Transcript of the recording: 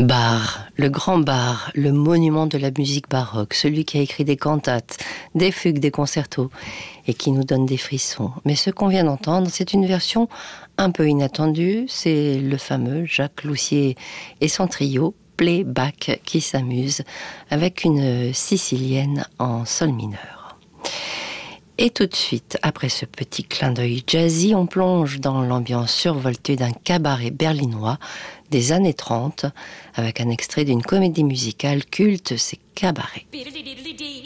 Bach, le grand Bach, le monument de la musique baroque, celui qui a écrit des cantates, des fugues, des concertos, et qui nous donne des frissons. Mais ce qu'on vient d'entendre, c'est une version un peu inattendue, c'est le fameux Jacques Loussier et son trio Playback qui s'amuse avec une sicilienne en sol mineur. Et tout de suite, après ce petit clin d'œil jazzy, on plonge dans l'ambiance survoltée d'un cabaret berlinois des années 30, avec un extrait d'une comédie musicale culte, c'est Cabaret.